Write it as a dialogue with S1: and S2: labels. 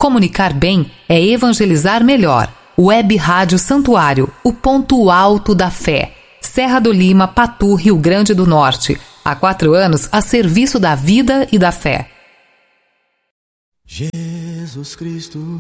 S1: Comunicar bem é evangelizar melhor. Web Rádio Santuário, o ponto alto da fé. Serra do Lima, Patu, Rio Grande do Norte. Há 4 anos a serviço da vida e da fé.
S2: Jesus Cristo